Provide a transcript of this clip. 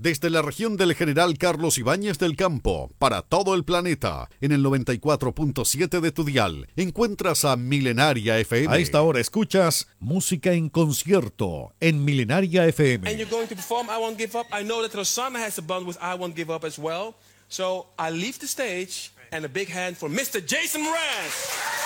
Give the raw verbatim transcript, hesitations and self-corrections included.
desde la región del General Carlos Ibáñez del Campo, para todo el planeta, en el noventa y cuatro punto siete de tu dial, encuentras a Milenaria F M. A esta hora escuchas música en concierto en Milenaria F M. And you're going to perform I Won't Give Up. I know that Rosanna has a bond with I Won't Give Up as well. So I leave the stage and a big hand for Mister Jason Mraz.